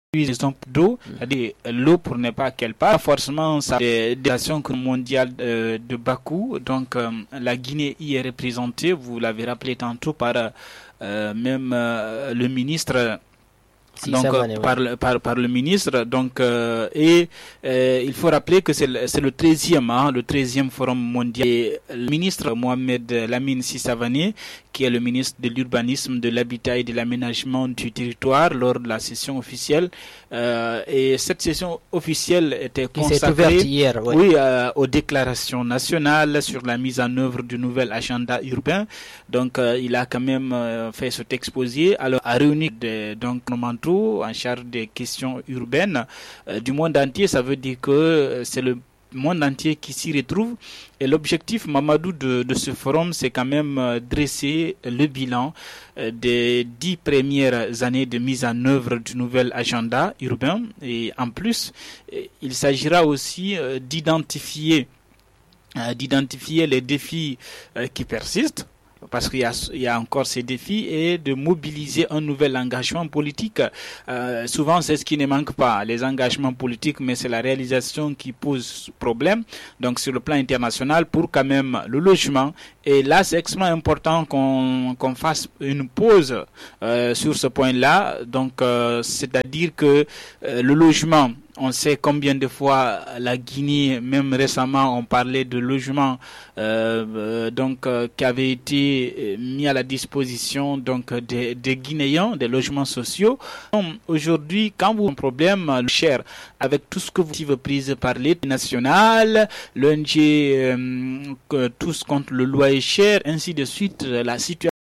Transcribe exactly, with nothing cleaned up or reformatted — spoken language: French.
des pompes d'eau, c'est-à-dire l'eau pour ne pas qu'elle parte. Forcément, ça des nations mondiales de, de Bakou. Donc, euh, la Guinée y est représentée. Vous l'avez rappelé tantôt par euh, même euh, le ministre. Si, donc va, par, le, par par le ministre donc euh, et euh, il faut rappeler que c'est le, c'est le treizième hein, le treizième forum mondial et le ministre Mohamed Lamine Sissavané qui est le ministre de l'urbanisme, de l'habitat et de l'aménagement du territoire lors de la session officielle euh, et cette session officielle était consacrée hier, ouais. oui euh, aux déclarations nationales sur la mise en œuvre du nouvel agenda urbain. Donc euh, il a quand même euh, fait cet exposé alors a réuni de, donc en charge des questions urbaines euh, du monde entier. Ça veut dire que euh, c'est le monde entier qui s'y retrouve. Et l'objectif, Mamadou, de, de ce forum, c'est quand même euh, dresser le bilan euh, des dix premières années de mise en œuvre du nouvel agenda urbain. Et en plus, euh, il s'agira aussi euh, d'identifier, euh, d'identifier les défis euh, qui persistent, parce qu'il y a, il y a encore ces défis, et de mobiliser un nouvel engagement politique. Euh, souvent, c'est ce qui ne manque pas, les engagements politiques, mais c'est la réalisation qui pose problème. Donc, sur le plan international, pour quand même le logement. Et là, c'est extrêmement important qu'on, qu'on fasse une pause euh, sur ce point-là. Donc, euh, c'est-à-dire que euh, le logement, on sait combien de fois la Guinée, même récemment, on parlait de logements euh, euh, donc euh, qui avaient été mis à la disposition donc des, des Guinéens, des logements sociaux. Donc, aujourd'hui, quand vous avez un problème cher avec tout ce que vous avez pris par l'État national, l'O N G euh, tous contre le loyer cher, ainsi de suite, la situation